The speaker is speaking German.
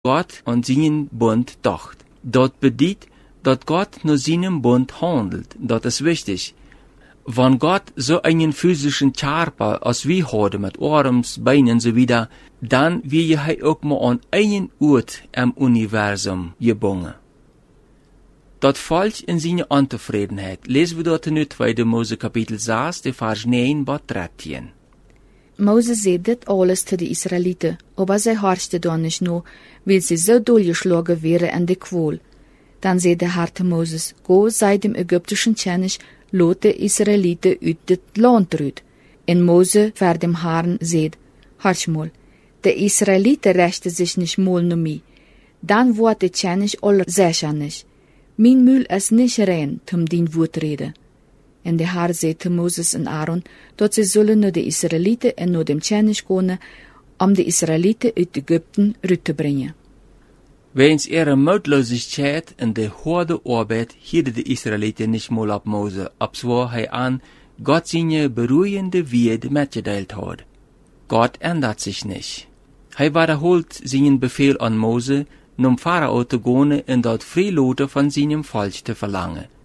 Gott an seinen Bund dacht. Dat bedeutet, dass Gott nur seinem Bund handelt. Das ist wichtig. Wenn Gott so einen physischen Körper als wir haben, mit Arms, Beinen und so weiter, dann will er auch mal an einen Ort im Universum gebunden. Dat fällt in seine Unzufriedenheit. Lesen wir dort in 2. Mose Kapitel 6, de Vers 9 bis 13. Moses zei dit alles te de Israëlieten, aber zij harschte dan niet no, weil sie so doorgeschlagen wären in de Qual. Dann zei de Herr te Moses, go sei dem ägyptischen König, lot de Israëlieten uit dit land uit. En Mose ver dem Herrn zei, harsch mal, de Israëlieten rechten sich nicht mal no mi. Dann wordt de König aller sicher nicht. Mein Mühl ist nicht rein, zum den Wort reden. En de Herr zei Moses en Aaron, dat ze zullen naar de Israëlieten en naar dem König gaan, om de Israëlieten uit Ägypten uit te brengen. Wens ihre Mutlosigkeit und de harte Arbeit hielten die Israeliten nicht mal ab Mose, obwohl er an Gott seine beruhigende Werde mitgeteilt hat. Gott ändert sich nicht. Er wiederholt seinen Befehl an Mose, um Pharao zu gehen und dort Freilaute von seinem Volk zu verlangen.